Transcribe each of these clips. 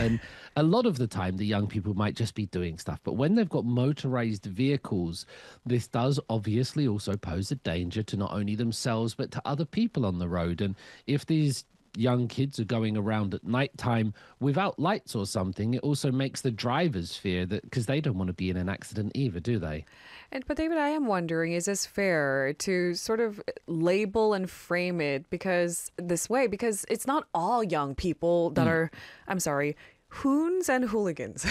And a lot of the time, the young people might just be doing stuff. But when they've got motorized vehicles, this does obviously also pose a danger to not only themselves, but to other people on the road. And if these young kids are going around at nighttime without lights or something, it also makes the drivers fear that because they don't want to be in an accident either, do they? But David, I am wondering, is this fair to sort of label and frame it because this way? Because it's not all young people that are, I'm sorry, hoons and hooligans.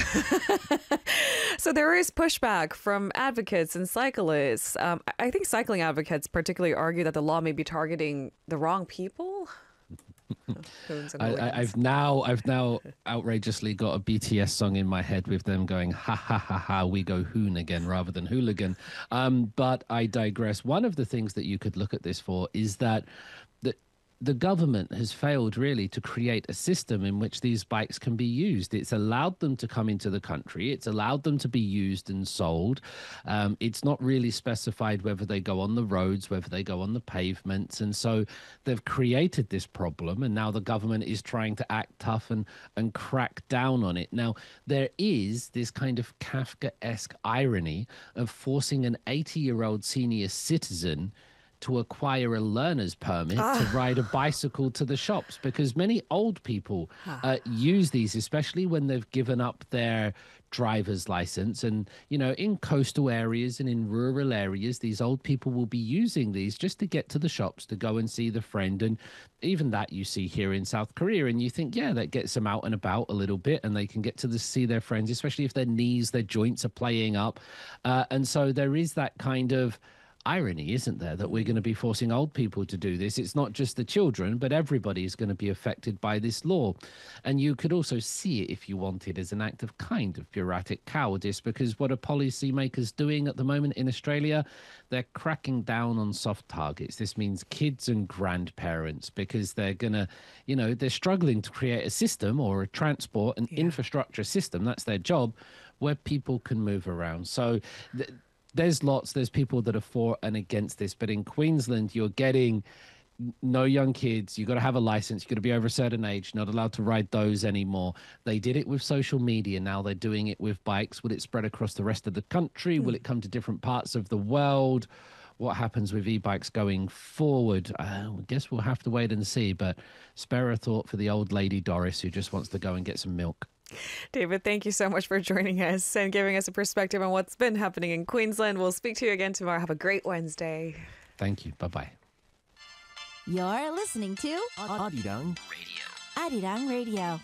So there is pushback from advocates and cyclists. I think cycling advocates particularly argue that the law may be targeting the wrong people. Hoons and hooligans. I've now outrageously got a BTS song in my head with them going ha ha ha ha, we go hoon again rather than hooligan. But I digress. One of the things that you could look at this for is that the government has failed really to create a system in which these bikes can be used. It's allowed them to come into the country. It's allowed them to be used and sold. It's not really specified whether they go on the roads, whether they go on the pavements. And so they've created this problem. And now the government is trying to act tough and crack down on it. Now, there is this kind of Kafkaesque irony of forcing an 80-year-old senior citizen to acquire a learner's permit to ride a bicycle to the shops, because many old people use these, especially when they've given up their driver's license. And, you know, in coastal areas and in rural areas, these old people will be using these just to get to the shops, to go and see the friend. And even that you see here in South Korea. And you think, yeah, that gets them out and about a little bit and they can get to see their friends, especially if their knees, their joints are playing up. And so there is that kind of irony, isn't there, that we're going to be forcing old people to do this. It's not just the children, but everybody is going to be affected by this law. And you could also see it, if you wanted, as an act of kind of bureaucratic cowardice, because what are policymakers doing at the moment in Australia? They're cracking down on soft targets. This means kids and grandparents, because they're going to, you know, they're struggling to create a system or a transport and infrastructure system, that's their job, where people can move around. So there's people that are for and against this, but in Queensland, you're getting no young kids. You've got to have a license. You've got to be over a certain age, not allowed to ride those anymore. They did it with social media. Now they're doing it with bikes. Will it spread across the rest of the country? Will it come to different parts of the world? What happens with e-bikes going forward? I guess we'll have to wait and see, but spare a thought for the old lady Doris who just wants to go and get some milk. David, thank you so much for joining us and giving us a perspective on what's been happening in Queensland. We'll speak to you again tomorrow. Have a great Wednesday. Thank you. Bye-bye. You're listening to Arirang Radio. Arirang Radio.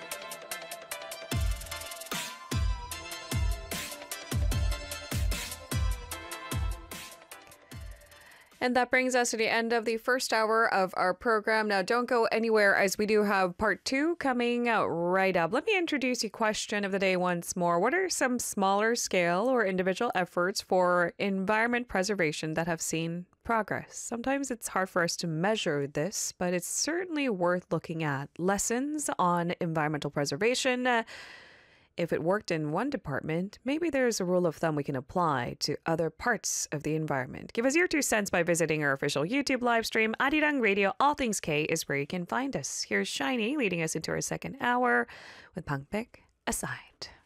And that brings us to the end of the first hour of our program. Now, don't go anywhere as we do have part two coming out right up. Let me introduce the question of the day once more. What are some smaller scale or individual efforts for environment preservation that have seen progress? Sometimes it's hard for us to measure this, but it's certainly worth looking at. Lessons on environmental preservation. If it worked in one department, maybe there's a rule of thumb we can apply to other parts of the environment. Give us your 2 cents by visiting our official YouTube live stream. Arirang Radio, All Things K is where you can find us. Here's Shiny leading us into our second hour with Pangpek Aside.